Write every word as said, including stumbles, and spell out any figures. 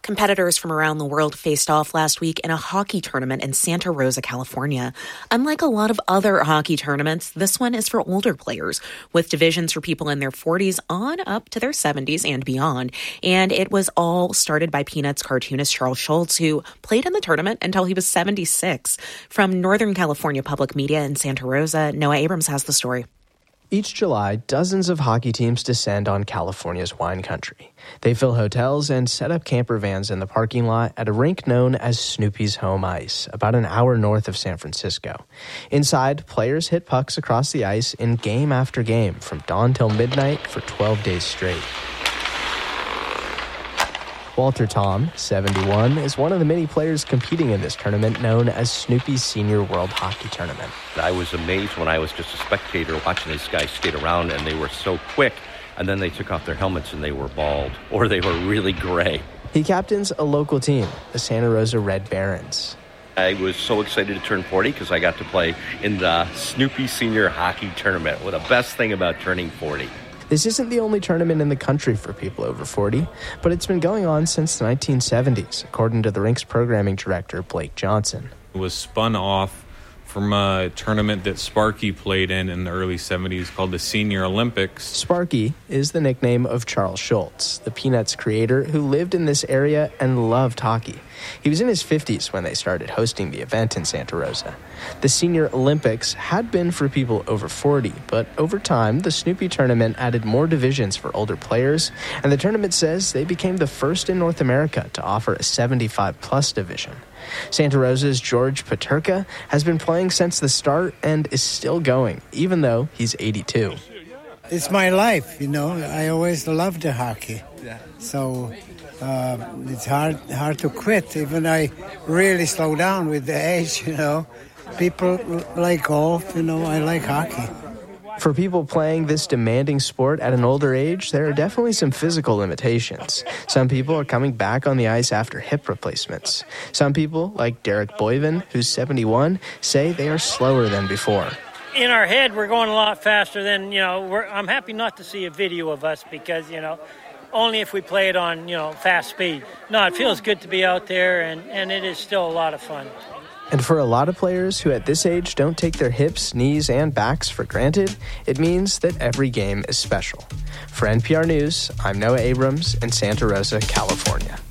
Competitors from around the world faced off last week in a hockey tournament in Santa Rosa, California. Unlike a lot of other hockey tournaments, this one is for older players, with divisions for people in their forties on up to their seventies and beyond. And it was all started by Peanuts cartoonist Charles Schulz, who played in the tournament until he was seventy-six. From Northern California Public Media in Santa Rosa, Noah Abrams has the story. Each July, dozens of hockey teams descend on California's wine country. They fill hotels and set up camper vans in the parking lot at a rink known as Snoopy's Home Ice, about an hour north of San Francisco. Inside, players hit pucks across the ice in game after game, from dawn till midnight for twelve days straight. Walter Tom, seventy-one, is one of the many players competing in this tournament known as Snoopy's Senior World Hockey Tournament. I was amazed when I was just a spectator watching these guys skate around, and they were so quick, and then they took off their helmets and they were bald, or they were really gray. He captains a local team, the Santa Rosa Red Barons. I was so excited to turn forty because I got to play in the Snoopy Senior Hockey Tournament. What the best thing about turning forty. This isn't the only tournament in the country for people over forty, but it's been going on since the nineteen seventies, according to the rink's programming director, Blake Johnson. It was spun off from a tournament that Sparky played in in the early seventies called the Senior Olympics. Sparky is the nickname of Charles Schulz, the Peanuts creator who lived in this area and loved hockey. He was in his fifties when they started hosting the event in Santa Rosa. The Senior Olympics had been for people over forty, but over time, the Snoopy tournament added more divisions for older players, and the tournament says they became the first in North America to offer a seventy-five plus division. Santa Rosa's George Paterka has been playing since the start and is still going, even though he's eighty-two. It's my life, you know. I always loved the hockey. So uh, it's hard hard to quit, even I really slow down with the age, you know. People like golf, you know, I like hockey. For people playing this demanding sport at an older age, there are definitely some physical limitations. Some people are coming back on the ice after hip replacements. Some people, like Derek Boyven, who's seventy-one, say they are slower than before. In our head, we're going a lot faster than, you know, we're, I'm happy not to see a video of us because, you know, only if we play it on, you know, fast speed. No, it feels good to be out there, and, and it is still a lot of fun. And for a lot of players who at this age don't take their hips, knees, and backs for granted, it means that every game is special. For N P R News, I'm Noah Abrams in Santa Rosa, California.